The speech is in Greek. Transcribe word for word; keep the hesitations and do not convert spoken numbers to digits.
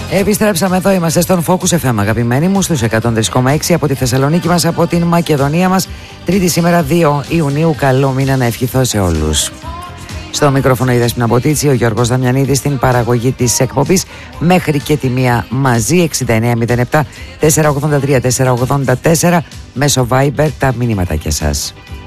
Επιστρέψαμε εδώ, είμαστε στον Focus εφ εμ, αγαπημένοι μου, στους εκατόν τρία κόμμα έξι από τη Θεσσαλονίκη μας, από την Μακεδονία μας. Τρίτη σήμερα δύο Ιουνίου, καλό μήνα να ευχηθώ σε όλους. Στο μικρόφωνο η Δέσποινα Μποτίτση, ο Γιώργος Δαμιανίδης στην παραγωγή της εκπομπής. Μέχρι και τη μία μαζί, εξήντα εννέα μηδέν επτά τετρακόσια ογδόντα τρία τετρακόσια ογδόντα τέσσερα, μέσω Viber τα μηνύματάκια σας.